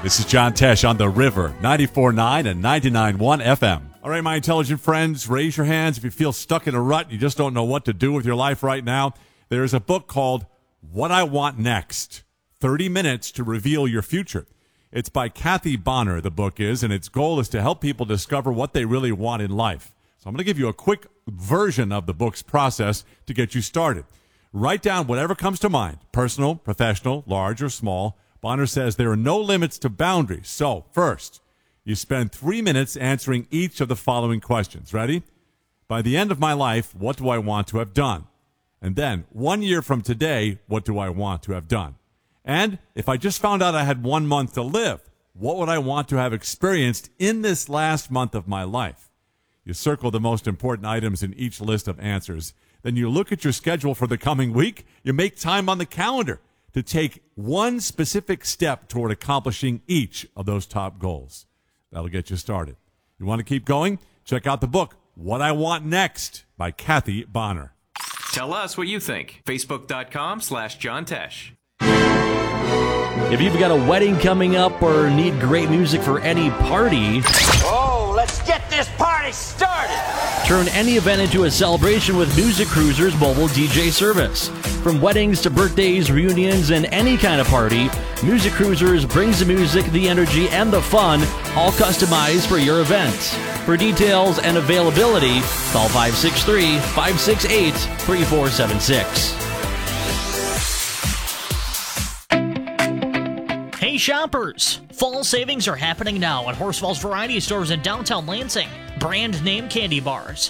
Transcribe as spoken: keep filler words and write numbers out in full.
This is John Tesh on The River, ninety-four point nine and ninety-nine point one F M. All right, my intelligent friends, raise your hands if you feel stuck in a rut. You just don't know what to do with your life right now. There's a book called What I Want Next, thirty minutes to Reveal Your Future. It's by Kathy Bonner, the book is, and its goal is to help people discover what they really want in life. So I'm going to give you a quick version of the book's process to get you started. Write down whatever comes to mind, personal, professional, large or small. Bonner says there are no limits to boundaries. So, first, you spend three minutes answering each of the following questions. Ready? By the end of my life, what do I want to have done? And then, one year from today, what do I want to have done? And if I just found out I had one month to live, what would I want to have experienced in this last month of my life? You circle the most important items in each list of answers. Then you look at your schedule for the coming week. You make time on the calendar to take one specific step toward accomplishing each of those top goals. That'll get you started. You want to keep going? Check out the book, What I Want Next, by Kathy Bonner. Tell us what you think. Facebook.com slash John Tesh. If you've got a wedding coming up or need great music for any party, oh, let's get this party started! Turn any event into a celebration with Music Cruiser's mobile D J service. From weddings to birthdays, reunions, and any kind of party, Music Cruisers brings the music, the energy, and the fun, all customized for your event. For details and availability, call five six three, five six eight, three four seven six. Hey shoppers! Fall savings are happening now at Horsfall's Variety Stores in downtown Lansing. Brand name candy bars,